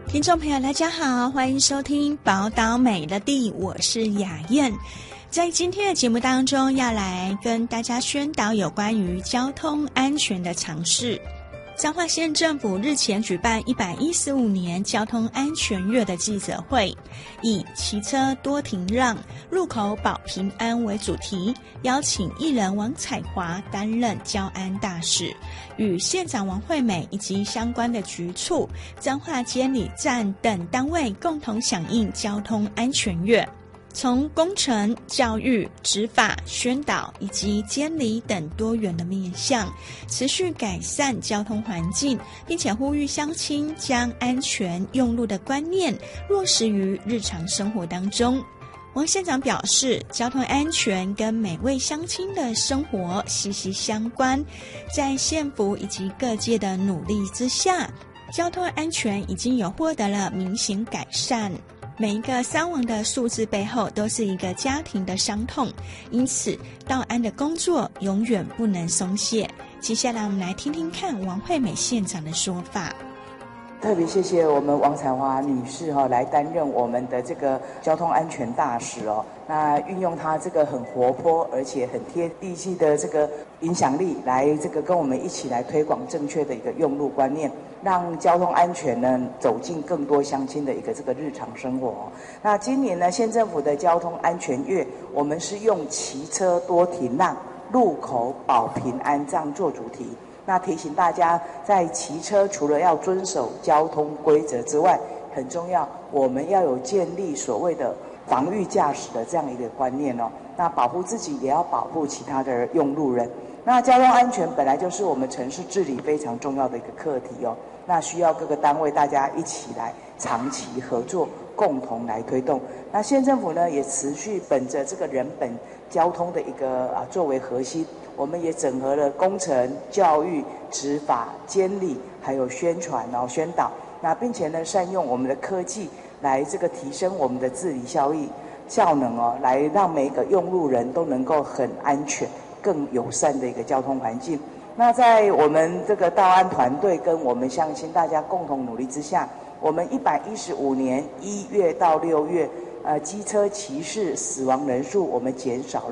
听众朋友大家好，欢迎收听宝岛美乐蒂，我是雅燕。在今天的节目当中，要来跟大家宣导有关于交通安全的常识。彰化县政府日前举办115年交通安全月的记者会，以骑车多停让，路口保平安为主题，邀请艺人王彩华担任交安大使，与县长王惠美以及相关的局处、彰化监理站等单位共同响应交通安全月。从工程、教育、执法、宣导以及监理等多元的面向，持续改善交通环境，并且呼吁乡亲将安全用路的观念落实于日常生活当中。王县长表示，交通安全跟每位乡亲的生活息息相关，在县府以及各界的努力之下，交通安全已经有获得了明显改善。每一个伤亡的数字背后都是一个家庭的伤痛，因此道安的工作永远不能松懈。接下来我们来听听看王惠美县长的说法。 特别谢谢我们王彩华女士来担任我们的这个交通安全大使那运用她这个很活泼而且很贴地气的这个影响力，来这个跟我们一起来推广正确的一个用路观念，让交通安全呢走进更多乡亲的一个这个日常生活那今年呢，县政府的交通安全月，我们是用骑车多停让，路口保平安这样做主题。那提醒大家，在骑车除了要遵守交通规则之外，很重要，我们要有建立所谓的防御驾驶的这样一个观念那保护自己，也要保护其他的用路人。那交通安全本来就是我们城市治理非常重要的一个课题那需要各个单位大家一起来长期合作，共同来推动。那县政府呢，也持续本着这个人本交通的一个作为核心，我们也整合了工程、教育、执法、监理，还有宣传宣导。那并且呢，善用我们的科技来这个提升我们的治理效能来让每个用路人都能够很安全、更友善的一个交通环境。那在我们这个道安团队跟我们乡亲大家共同努力之下，我们115年1月到6月，机车骑士死亡人数我们减少了